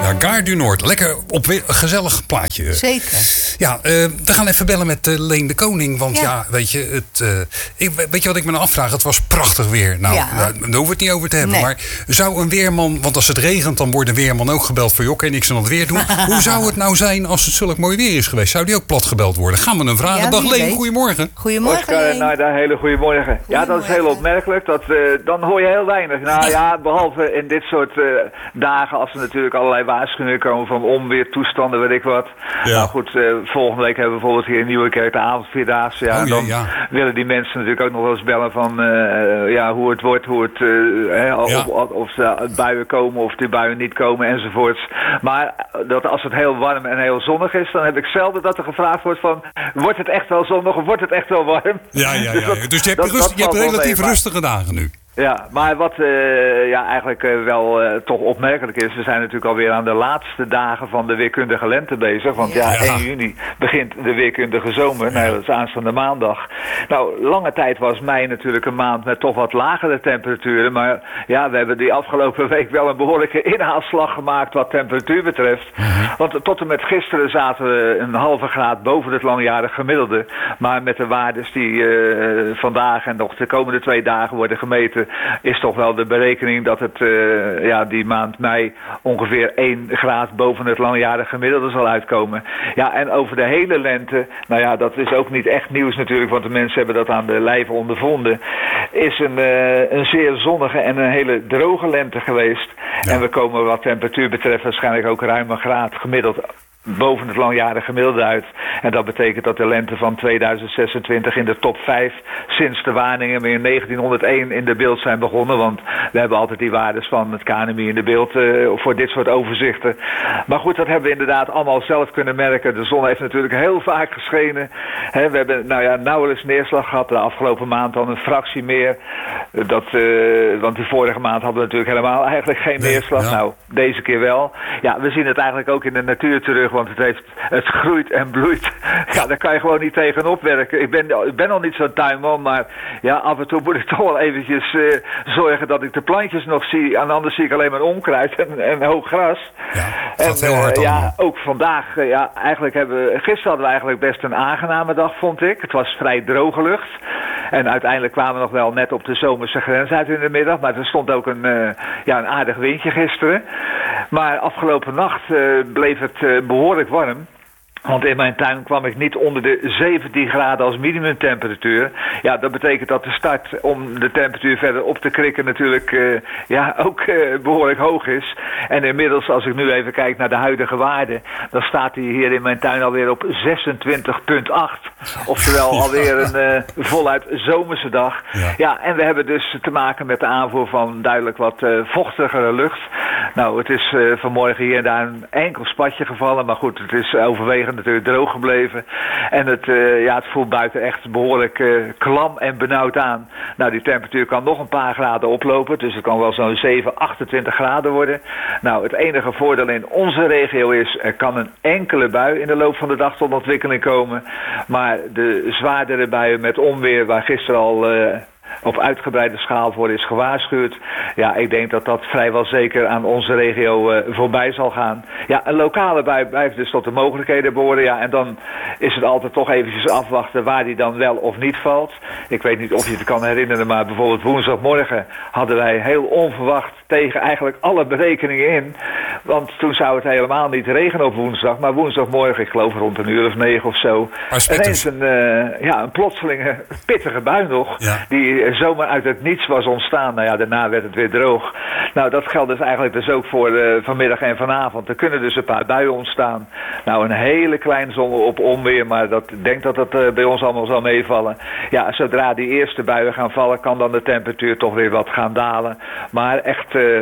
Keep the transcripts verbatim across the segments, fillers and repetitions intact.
Ja, Gare du Nord. Lekker op gezellig plaatje. Zeker. Ja, uh, we gaan even bellen met uh, Leen de Koning. Want ja, ja weet je, het, uh, ik, weet je wat ik me nou afvraag? Het was prachtig weer. Nou, ja. daar, daar hoeven we het niet over te hebben. Nee. Maar zou een weerman, want als het regent, dan wordt een weerman ook gebeld voor joh, kan je niks aan het weer doen. Hoe zou het nou zijn als het zulk mooi weer is geweest? Zou die ook plat gebeld worden? Gaan we hem vragen. Ja, Dag Leen, goedemorgen. Goedemorgen, Oscar, Leen. Nou, daar hele goedemorgen. Goedemorgen. Ja, dat is heel opmerkelijk. Dat, uh, dan hoor je heel weinig. Nou ja, behalve in dit soort uh, dagen, als er natuurlijk allerlei waarschuwingen komen van onweer, toestanden, weet ik wat. Ja. Nou goed, uh, volgende week hebben we bijvoorbeeld hier in Nieuwekerk de avondvierdaagse. Ja, oh, ja, dan ja. willen die mensen natuurlijk ook nog wel eens bellen van uh, ja, hoe het wordt, hoe het, uh, hè, of, ja. of, of de buien komen of die buien niet komen enzovoorts. Maar dat als het heel warm en heel zonnig is, dan heb ik zelden dat er gevraagd wordt van, wordt het echt wel zonnig of wordt het echt wel warm? Ja, ja, ja. Dus, dat, dus je hebt, dat, rust, dat je hebt relatief mee, rustige dagen nu. Ja, maar wat uh, ja, eigenlijk uh, wel uh, toch opmerkelijk is, we zijn natuurlijk alweer aan de laatste dagen van de weerkundige lente bezig. Want ja, ja. één juni begint de weerkundige zomer, ja. nou, dat is aanstaande maandag. Nou, lange tijd was mei natuurlijk een maand met toch wat lagere temperaturen. Maar ja, we hebben die afgelopen week wel een behoorlijke inhaalslag gemaakt wat temperatuur betreft. Mm-hmm. Want tot en met gisteren zaten we een halve graad boven het langjarig gemiddelde. Maar met de waardes die uh, vandaag en nog de komende twee dagen worden gemeten, is toch wel de berekening dat het uh, ja, die maand mei ongeveer één graad boven het langjarig gemiddelde zal uitkomen. Ja, en over de hele lente, nou ja, dat is ook niet echt nieuws natuurlijk, want de mensen hebben dat aan de lijve ondervonden, is een, uh, een zeer zonnige en een hele droge lente geweest. Ja. En we komen wat temperatuur betreft waarschijnlijk ook ruim een graad gemiddeld boven het langjarig gemiddelde uit. En dat betekent dat de lente van tweeduizend zesentwintig in de top vijf sinds de waarnemingen in negentienhonderdéén in de beeld zijn begonnen. Want we hebben altijd die waardes van het K N M I in de beeld uh, voor dit soort overzichten. Maar goed, dat hebben we inderdaad allemaal zelf kunnen merken. De zon heeft natuurlijk heel vaak geschenen. He, we hebben nou ja, nauwelijks neerslag gehad. De afgelopen maand dan een fractie meer. Dat, uh, want de vorige maand hadden we natuurlijk helemaal eigenlijk geen nee, neerslag. Ja. Nou, deze keer wel. Ja, we zien het eigenlijk ook in de natuur terug. Want het, heeft, het groeit en bloeit. Ja, daar kan je gewoon niet tegenop werken. Ik ben, ik ben al niet zo'n tuinman, maar ja, af en toe moet ik toch wel eventjes uh, zorgen dat ik de plantjes nog zie. En anders zie ik alleen maar onkruid en, en hoog gras. Ja, en uh, ja, ook vandaag, uh, ja, eigenlijk hebben we, gisteren hadden we eigenlijk best een aangename dag, vond ik. Het was vrij droge lucht. En uiteindelijk kwamen we nog wel net op de zomerse grens uit in de middag. Maar er stond ook een, uh, ja, een aardig windje gisteren. Maar afgelopen nacht uh, bleef het uh, behoorlijk warm. Want in mijn tuin kwam ik niet onder de zeventien graden als minimumtemperatuur. Ja, dat betekent dat de start om de temperatuur verder op te krikken natuurlijk uh, ja, ook uh, behoorlijk hoog is. En inmiddels, als ik nu even kijk naar de huidige waarde, dan staat hij hier in mijn tuin alweer op zesentwintig komma acht. Oftewel alweer een uh, voluit zomerse dag. Ja. ja, en we hebben dus te maken met de aanvoer van duidelijk wat uh, vochtigere lucht. Nou, het is uh, vanmorgen hier en daar een enkel spatje gevallen, maar goed, het is overwegend natuurlijk droog gebleven. En het, uh, ja, het voelt buiten echt behoorlijk uh, klam en benauwd aan. Nou, die temperatuur kan nog een paar graden oplopen. Dus het kan wel zo'n zeven, achtentwintig graden worden. Nou, het enige voordeel in onze regio is, er kan een enkele bui in de loop van de dag tot ontwikkeling komen. Maar de zwaardere buien met onweer, waar gisteren al Uh, op uitgebreide schaal voor is gewaarschuwd. Ja, ik denk dat dat vrijwel zeker aan onze regio uh, voorbij zal gaan. Ja, een lokale bui blijft dus tot de mogelijkheden behoren. Ja, en dan is het altijd toch eventjes afwachten waar die dan wel of niet valt. Ik weet niet of je het kan herinneren, maar bijvoorbeeld woensdagmorgen hadden wij heel onverwacht tegen eigenlijk alle berekeningen in. Want toen zou het helemaal niet regenen op woensdag. Maar woensdagmorgen, ik geloof rond een uur of negen of zo, ineens een, uh, ja, een plotselinge pittige bui nog. Ja. Die zomaar uit het niets was ontstaan. Nou ja, daarna werd het weer droog. Nou, dat geldt dus eigenlijk dus ook voor uh, vanmiddag en vanavond. Er kunnen dus een paar buien ontstaan. Nou, een hele kleine zon op onweer, maar dat, ik denk dat dat uh, bij ons allemaal zal meevallen. Ja, zodra die eerste buien gaan vallen, kan dan de temperatuur toch weer wat gaan dalen. Maar echt Uh,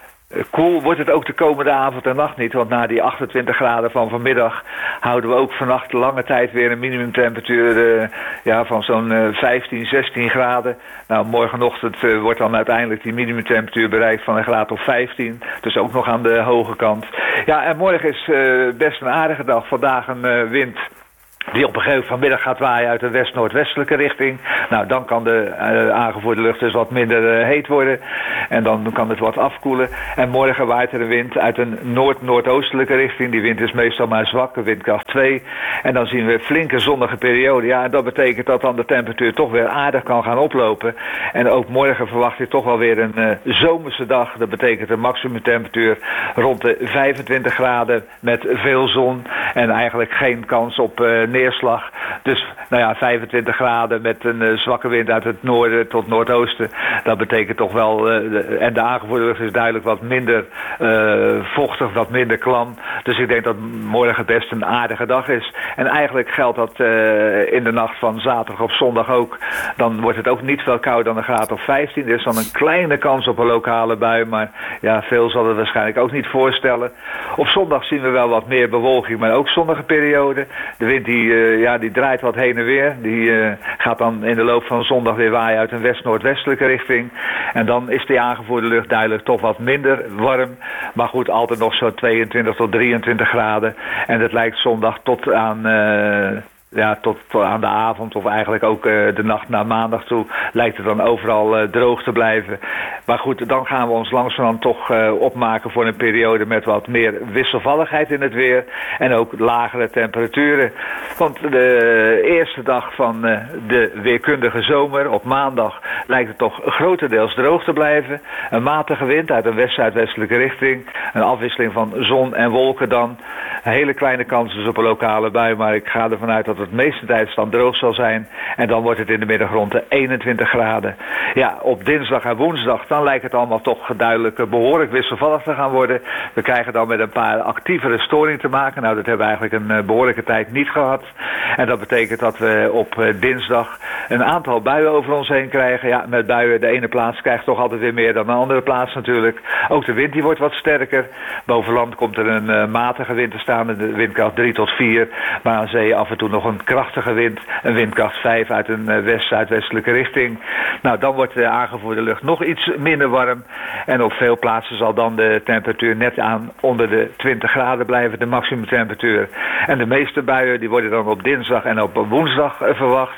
koel wordt het ook de komende avond en nacht niet, want na die achtentwintig graden van vanmiddag houden we ook vannacht lange tijd weer een minimumtemperatuur uh, ja, van zo'n uh, vijftien, zestien graden. Nou, morgenochtend uh, wordt dan uiteindelijk die minimumtemperatuur bereikt van een graad of vijftien, dus ook nog aan de hoge kant. Ja, en morgen is uh, best een aardige dag. Vandaag een uh, wind die op een gegeven moment vanmiddag gaat waaien uit de west-noordwestelijke richting. Nou, dan kan de uh, aangevoerde lucht dus wat minder uh, heet worden. En dan kan het wat afkoelen. En morgen waait er een wind uit een noord-noordoostelijke richting. Die wind is meestal maar zwak, windkracht twee. En dan zien we flinke zonnige periode. Ja, en dat betekent dat dan de temperatuur toch weer aardig kan gaan oplopen. En ook morgen verwacht ik toch wel weer een uh, zomerse dag. Dat betekent een maximumtemperatuur rond de vijfentwintig graden met veel zon. En eigenlijk geen kans op uh, neerslag. Dus nou ja, vijfentwintig graden met een uh, zwakke wind uit het noorden tot noordoosten. Dat betekent toch wel, uh, de, en de aangevoerde lucht is duidelijk wat minder uh, vochtig, wat minder klam. Dus ik denk dat morgen best een aardige dag is. En eigenlijk geldt dat uh, in de nacht van zaterdag op zondag ook. Dan wordt het ook niet veel kouder dan een graad of vijftien. Er is dan een kleine kans op een lokale bui, maar ja, veel zal het waarschijnlijk ook niet voorstellen. Op zondag zien we wel wat meer bewolking, maar ook zonnige periode. De wind die, uh, ja, die draait wat heen en weer. Die uh, gaat dan in de loop van zondag weer waaien uit een west-noordwestelijke richting. En dan is die aangevoerde lucht duidelijk toch wat minder warm. Maar goed, altijd nog zo tweeëntwintig tot drieëntwintig graden. En het lijkt zondag tot aan... Uh, Ja, tot, tot aan de avond of eigenlijk ook uh, de nacht naar maandag toe lijkt het dan overal uh, droog te blijven. Maar goed, dan gaan we ons langzamerhand toch uh, opmaken voor een periode met wat meer wisselvalligheid in het weer. En ook lagere temperaturen. Want de eerste dag van uh, de weerkundige zomer op maandag lijkt het toch grotendeels droog te blijven. Een matige wind uit een west-zuidwestelijke richting. Een afwisseling van zon en wolken dan. Een hele kleine kans dus op een lokale bui, maar ik ga ervan uit dat het meeste tijd dan droog zal zijn. En dan wordt het in de middag rond de eenentwintig graden. Ja, op dinsdag en woensdag dan lijkt het allemaal toch duidelijk behoorlijk wisselvallig te gaan worden. We krijgen dan met een paar actievere storingen te maken. Nou, dat hebben we eigenlijk een behoorlijke tijd niet gehad. En dat betekent dat we op dinsdag een aantal buien over ons heen krijgen. Ja, met buien, de ene plaats krijgt toch altijd weer meer dan de andere plaats natuurlijk. Ook de wind die wordt wat sterker. Boven land komt er een uh, matige wind te staan, de windkracht drie tot vier. Maar aan zee af en toe nog een krachtige wind, een windkracht vijf uit een uh, west-zuidwestelijke richting. Nou, dan wordt de aangevoerde lucht nog iets minder warm. En op veel plaatsen zal dan de temperatuur net aan onder de twintig graden blijven, de maximumtemperatuur. En de meeste buien die worden dan op dinsdag en op woensdag uh, verwacht.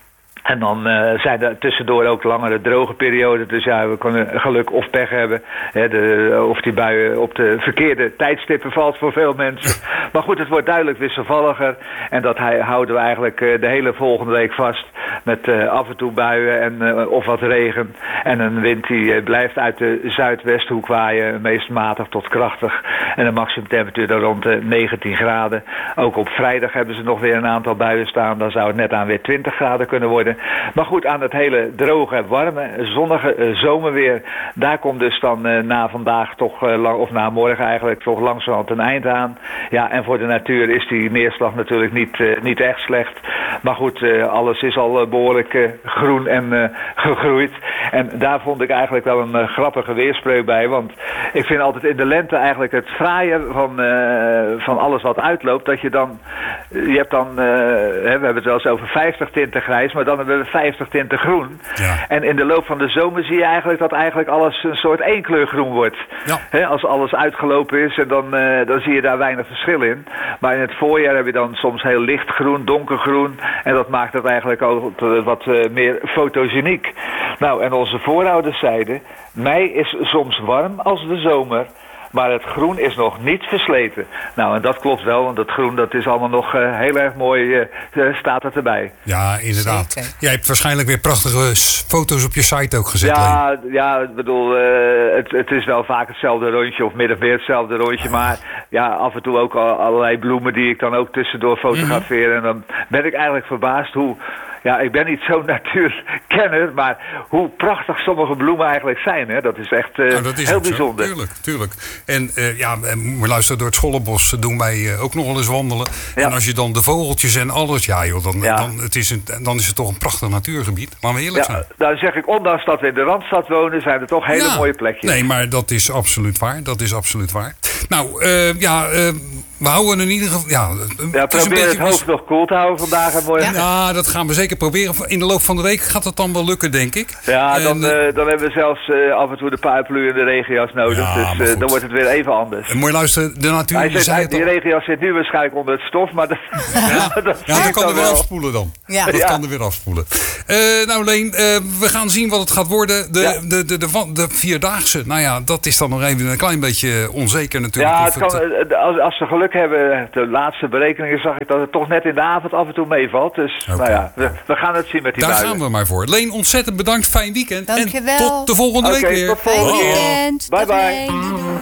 En dan uh, zijn er tussendoor ook langere droge perioden. Dus ja, we kunnen geluk of pech hebben. Hè, de, of die buien op de verkeerde tijdstippen valt voor veel mensen. Maar goed, het wordt duidelijk wisselvalliger. En dat houden we eigenlijk uh, de hele volgende week vast. Met uh, af en toe buien en, uh, of wat regen. En een wind die uh, blijft uit de zuidwesthoek waaien. Meest matig tot krachtig. En de maximumtemperatuur dan rond de negentien graden. Ook op vrijdag hebben ze nog weer een aantal buien staan. Dan zou het net aan weer twintig graden kunnen worden. Maar goed, aan het hele droge, warme, zonnige uh, zomerweer, daar komt dus dan uh, na vandaag toch, uh, lang, of na morgen eigenlijk, toch langzamerhand een eind aan. Ja, en voor de natuur is die neerslag natuurlijk niet, uh, niet echt slecht. Maar goed, uh, alles is al uh, behoorlijk uh, groen en uh, gegroeid. En daar vond ik eigenlijk wel een uh, grappige weerspreuk bij. Want ik vind altijd in de lente eigenlijk het fraaie van, uh, van alles wat uitloopt. Dat je dan, je hebt dan, uh, hè, we hebben het wel eens over vijftig tinten grijs, maar dan hebben we vijftig tinten groen. Ja. En in de loop van de zomer zie je eigenlijk dat eigenlijk alles een soort eenkleurgroen wordt. Ja. He, als alles uitgelopen is, en dan, uh, dan zie je daar weinig verschil in. Maar in het voorjaar heb je dan soms heel lichtgroen, donkergroen. En dat maakt het eigenlijk ook wat uh, meer fotogeniek. Nou, en onze voorouders zeiden, mei is soms warm als de zomer. Maar het groen is nog niet versleten. Nou, en dat klopt wel, want het groen dat is allemaal nog uh, heel erg mooi, uh, staat het erbij. Ja, inderdaad. Zeker. Jij hebt waarschijnlijk weer prachtige foto's op je site ook gezet. Ja, ja, ik bedoel, uh, het, het is wel vaak hetzelfde rondje, of min of meer hetzelfde rondje. Oh. Maar ja, af en toe ook allerlei bloemen die ik dan ook tussendoor fotografeer. Mm-hmm. En dan ben ik eigenlijk verbaasd hoe... Ja, ik ben niet zo'n natuurkenner, maar hoe prachtig sommige bloemen eigenlijk zijn. Hè? Dat is echt uh, nou, dat is heel bijzonder. Zo. Tuurlijk, tuurlijk. En uh, ja, maar luister, door het Schollenbos doen wij uh, ook nog wel eens wandelen. Ja. En als je dan de vogeltjes en alles, ja joh, dan, ja. dan, het is, een, dan is het toch een prachtig natuurgebied. Laten we eerlijk ja, zijn. Dan zeg ik, ondanks dat we in de Randstad wonen, zijn er toch hele ja. mooie plekjes. Nee, maar dat is absoluut waar. Dat is absoluut waar. Nou, uh, ja... Uh, we houden in ieder geval... Ja, ja het is probeer een het hoofd nog koel te houden vandaag en morgen. Ja. ja, dat gaan we zeker proberen. In de loop van de week gaat het dan wel lukken, denk ik. Ja, en, dan, uh, dan hebben we zelfs uh, af en toe de paraplu in de regenjas nodig. Ja, dus uh, dan wordt het weer even anders. En moet je luisteren, de natuur... Hij zit, zei hij, die regenjas zit nu waarschijnlijk onder het stof, maar... Dat, ja, dat, ja, dat kan er weer wel afspoelen dan. Ja. Dat ja. kan er weer afspoelen. Uh, nou Leen, uh, we gaan zien wat het gaat worden. De, ja. de, de, de, de, de Vierdaagse, nou ja, dat is dan nog even een klein beetje onzeker natuurlijk. Ja, het kan, het, als, als ze geluk hebben, de laatste berekeningen zag ik dat het toch net in de avond af en toe meevalt. Dus okay. nou ja, we, we gaan het zien met die Daar buien. gaan we maar voor. Leen, ontzettend bedankt. Fijn weekend. Dankjewel. En tot de volgende okay, week weer. Tot volgende weekend. Bye bye.